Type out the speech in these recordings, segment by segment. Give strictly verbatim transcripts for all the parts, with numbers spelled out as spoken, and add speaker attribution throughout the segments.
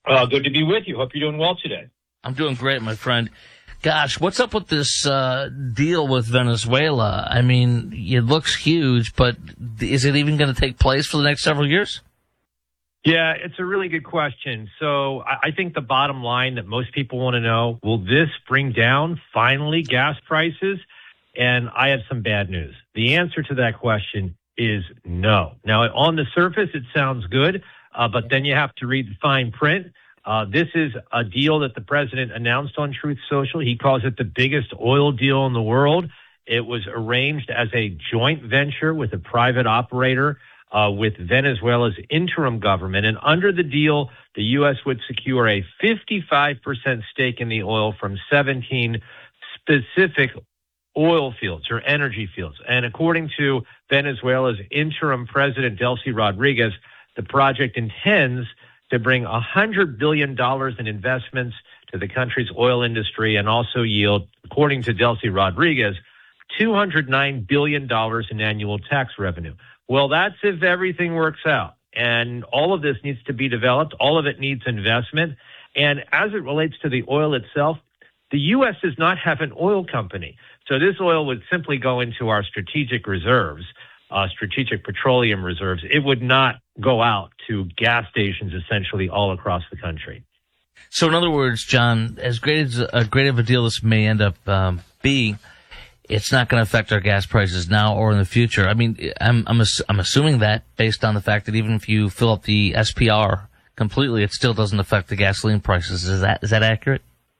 Speaker 1: Uh, good to be with you. Hope you're doing well today.
Speaker 2: I'm doing great, my friend. Gosh, what's up with this uh, deal with Venezuela? I mean, it looks huge, but is it even going to take place for the next several years?
Speaker 1: Yeah, it's a really good question. So I, I think the bottom line that most people want to know, will this bring down, finally, gas prices? And I have some bad news. The answer to that question is no. Now, on the surface, it sounds good, uh, but then you have to read the fine print. Uh, this is a deal that the president announced on Truth Social. He calls it the biggest oil deal in the world. It was arranged as a joint venture with a private operator uh, with Venezuela's interim government. And under the deal, the U S would secure a fifty-five percent stake in the oil from seventeen specific oil fields or energy fields. And according to Venezuela's interim president, Delcy Rodriguez, the project intends to bring one hundred billion dollars in investments to the country's oil industry and also yield, according to Delcy Rodriguez, two hundred nine billion dollars in annual tax revenue. Well, that's if everything works out. And all of this needs to be developed. All of it needs investment. And as it relates to the oil itself, the U S does not have an oil company. So this oil would simply go into our strategic reserves. Uh, strategic petroleum reserves. It would not go out to gas stations essentially all across the country.
Speaker 2: So in other words, John, as great as a great of a deal this may end up um, being, it's not going to affect our gas prices now or in the future. I mean, I'm I'm, ass- I'm assuming that based on the fact that even if you fill up the S P R completely, it still doesn't affect the gasoline prices. Is that is that accurate?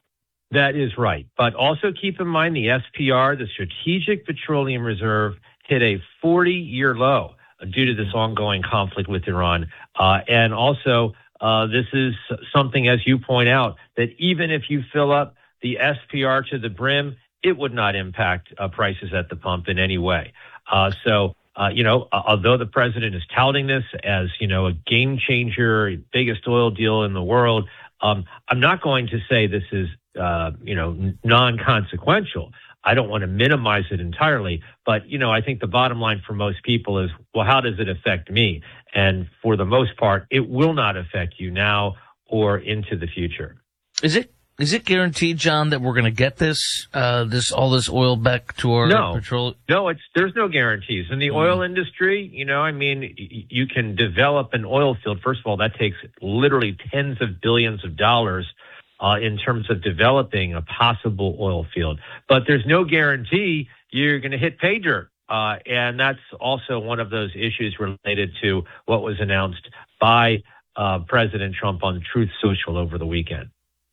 Speaker 1: That is right. But also keep in mind the S P R, the Strategic Petroleum Reserve, hit a forty-year low due to this ongoing conflict with Iran. Uh, and also, uh, this is something, as you point out, that even if you fill up the S P R to the brim, it would not impact uh, prices at the pump in any way. Uh, so, uh, you know, although the president is touting this as, you know, a game changer, biggest oil deal in the world, um, I'm not going to say this is, uh, you know, non-consequential. I don't want to minimize it entirely, but, you know, I think the bottom line for most people is, well, how does it affect me? And for the most part, it will not affect you now or into the future.
Speaker 2: Is it is it guaranteed, John, that we're going to get this uh, this all this oil back to our
Speaker 1: no.
Speaker 2: petroleum?
Speaker 1: No, it's there's no guarantees in the mm. oil industry. You know, I mean, you can develop an oil field. First of all, that takes literally tens of billions of dollars. Uh, in terms of developing a possible oil field. But there's no guarantee you're going to hit pay dirt. Uh, and that's also one of those issues related to what was announced by uh, President Trump on Truth Social over the weekend.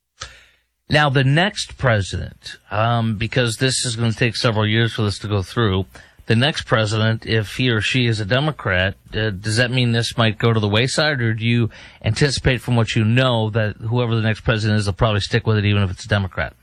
Speaker 2: Now, the next president, um, because this is going to take several years for this to go through, the next president, if he or she is a Democrat, uh, does that mean this might go to the wayside, or do you anticipate from what you know that whoever the next president is, they'll probably stick with it even if it's a Democrat?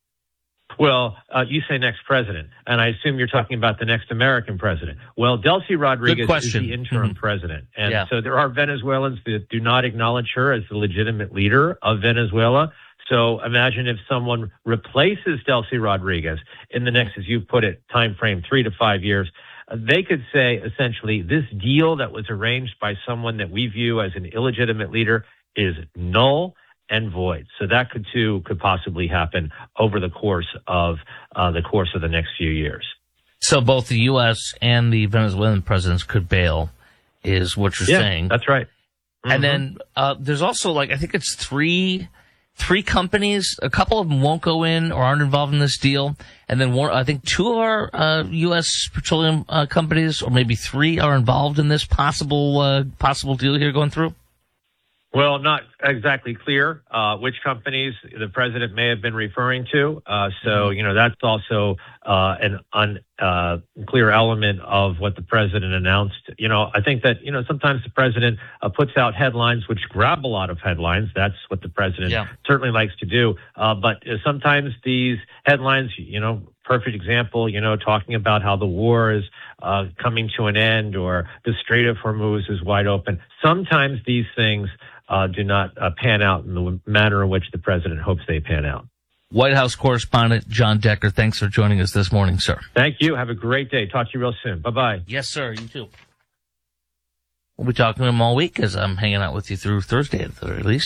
Speaker 1: Well, uh, you say next president, and I assume you're talking about the next American president. Well, Delcy Rodriguez is the interim mm-hmm. president. And yeah. so there are Venezuelans that do not acknowledge her as the legitimate leader of Venezuela. So imagine if someone replaces Delcy Rodriguez in the next, as you put it, time frame, three to five years. Uh, they could say, essentially, this deal that was arranged by someone that we view as an illegitimate leader is null and void. So that could, too, could possibly happen over the course of uh, the course of the next few years.
Speaker 2: So both the U S and the Venezuelan presidents could bail, is what you're
Speaker 1: yeah,
Speaker 2: saying.
Speaker 1: That's right. Mm-hmm.
Speaker 2: And then uh, there's also, like, I think it's three... Three companies, a couple of them won't go in or aren't involved in this deal. And then one, I think two of our uh, U S petroleum uh, companies, or maybe three, are involved in this possible uh, possible deal here going through.
Speaker 1: Well, not exactly clear uh, which companies the president may have been referring to. Uh, so, you know, that's also uh, an unclear uh, element of what the president announced. You know, I think that, you know, sometimes the president uh, puts out headlines which grab a lot of headlines. That's what the president yeah. certainly likes to do. Uh, but uh, sometimes these headlines, you know, perfect example, you know, talking about how the war is uh, coming to an end or the Strait of Hormuz is wide open. Sometimes these things Uh, do not uh, pan out in the manner in which the president hopes they pan out.
Speaker 2: White House correspondent John Decker, thanks for joining us this morning, sir.
Speaker 1: Thank you. Have a great day. Talk to you real soon. Bye-bye.
Speaker 2: Yes, sir. You too. We'll be talking to him all week as I'm hanging out with you through Thursday at the very least.